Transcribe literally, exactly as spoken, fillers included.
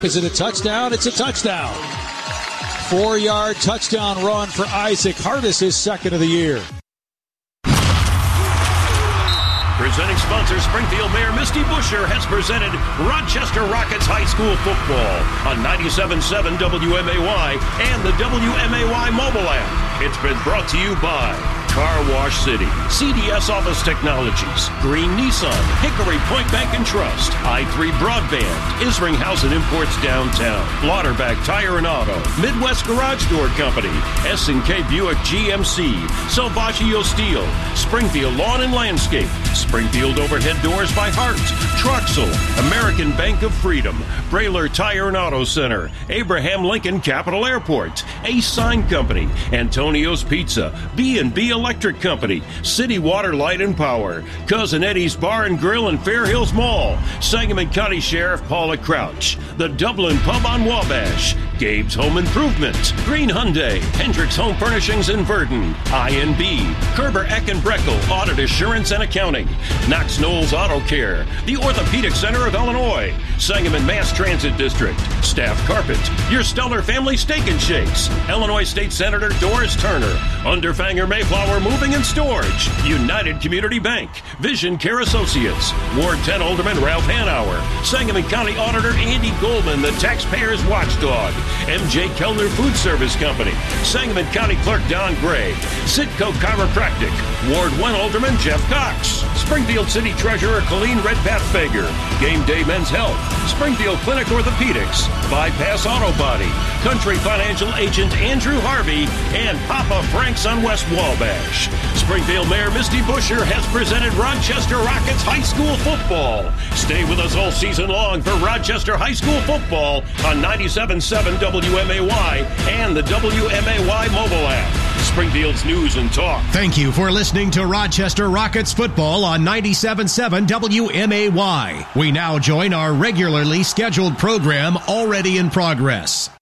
Is it a touchdown? It's a touchdown. Four-yard touchdown run for Isaac Hartis, his second of the year. Presenting sponsor Springfield Mayor Misty Buscher has presented Rochester Rockets High School football on ninety-seven point seven W M A Y and the W M A Y mobile app. It's been brought to you by Car Wash City, C D S Office Technologies, Green Nissan, Hickory Point Bank and Trust, I three Broadband, Isringhausen Imports Downtown, Lauterbach Tire and Auto, Midwest Garage Door Company, S and K Buick G M C, Salvaggio Steel, Springfield Lawn and Landscape, Springfield Overhead Doors by Hart, Troxel, American Bank of Freedom, Brayler Tire and Auto Center, Abraham Lincoln Capital Airport, Ace Sign Company, Antonio's Pizza, B and B Electric Company, City Water, Light and Power, Cousin Eddie's Bar and Grill in Fair Hills Mall, Sangamon County Sheriff Paula Crouch, the Dublin Pub on Wabash, Gabe's Home Improvement, Green Hyundai, Hendricks Home Furnishings in Verdon, I and B, Kerber Eck and Breckel Audit Assurance and Accounting, Knox Knowles Auto Care, the Orthopedic Center of Illinois, Sangamon Mass Transit District, Staff Carpet, Your Stellar Family Steak and Shakes, Illinois State Senator Doris Turner, Underfanger Mayflower Moving and Storage, United Community Bank, Vision Care Associates, Ward ten Alderman Ralph Hanauer, Sangamon County Auditor Andy Goldman, the Taxpayers Watchdog, M J Kellner Food Service Company, Sangamon County Clerk Don Gray, Sitco Chiropractic, Ward one Alderman Jeff Cox, Springfield City Treasurer Colleen Redpath Fager, Game Day Men's Health, Springfield Clinic Orthopedics, Bypass Auto Body, Country Financial Agent Andrew Harvey, and Papa Frank's on West Wabash. Springfield Mayor Misty Buscher has presented Rochester Rockets High School football. Stay with us all season long for Rochester High School football on ninety-seven point seven W M A Y and the W M A Y mobile app. Springfield's news and talk. Thank you for listening to Rochester Rockets football on ninety-seven point seven W M A Y. We now join our regularly scheduled program already in progress.